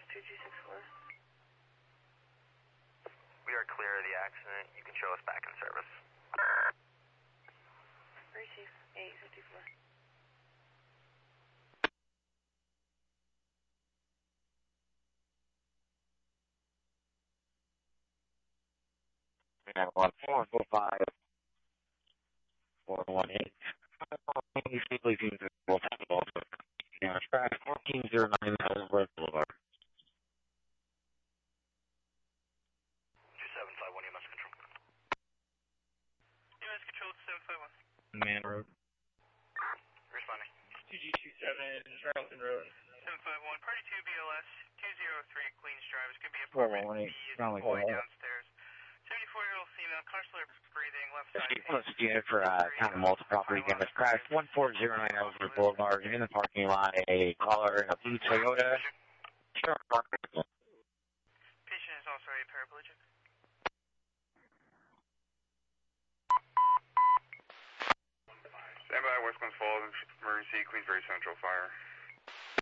Service 2264. We are clear of the accident. You can show us back in service. Receive 854. We have 445 418. You simply seem to will have it also. Now, track 1409 Ellsworth Boulevard. 2751 EMS Control. EMS Control 751. Man Road. Responding. 2G27 Charlton Road. 751, party 2 BLS 203 Queens Drive. It's going to be apartment B is boy downstairs. 74-year-old female, consular breathing, left side. Close unit for town multi-property damage crash 1409 Ellsworth Boulevard. In the parking lot, a caller in a blue Toyota. Patient is also a paraplegic. Stand by, West Queens Falls, emergency, Queensbury Central Fire.